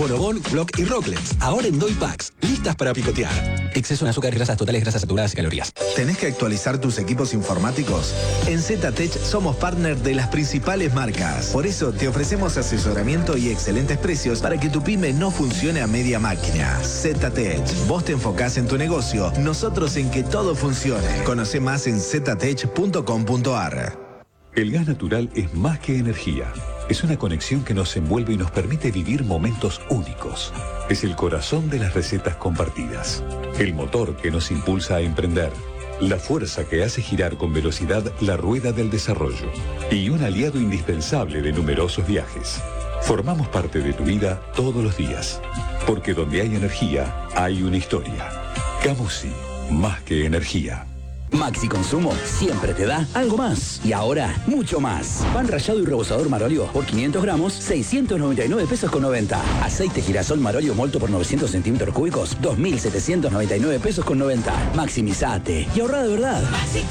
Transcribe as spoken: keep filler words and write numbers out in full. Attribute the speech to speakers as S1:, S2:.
S1: Bonobón, Block y Rocklets. Ahora en Doy Packs. Listas para picotear. Exceso en azúcar, grasas totales, grasas saturadas y calorías.
S2: ¿Tenés que actualizar tus equipos informáticos? En ZTech somos partner de las principales marcas. Por eso te ofrecemos asesoramiento y excelentes precios para que tu pyme no funcione a media máquina. ZTech. Vos te enfocás en tu negocio, nosotros en que todo funcione. Conoce más en ztech punto com punto ar.
S3: El gas natural es más que energía. Es una conexión que nos envuelve y nos permite vivir momentos únicos. Es el corazón de las recetas compartidas. El motor que nos impulsa a emprender. La fuerza que hace girar con velocidad la rueda del desarrollo. Y un aliado indispensable de numerosos viajes. Formamos parte de tu vida todos los días. Porque donde hay energía, hay una historia. Camusi, más que energía.
S4: Maxi Consumo siempre te da algo más. Y ahora, mucho más. Pan rallado y rebozador Marolio por quinientos gramos, seiscientos noventa y nueve pesos con noventa. Aceite girasol Marolio molto por novecientos centímetros cúbicos, dos mil setecientos noventa y nueve pesos con noventa. Maximizate y ahorra de verdad. Maxi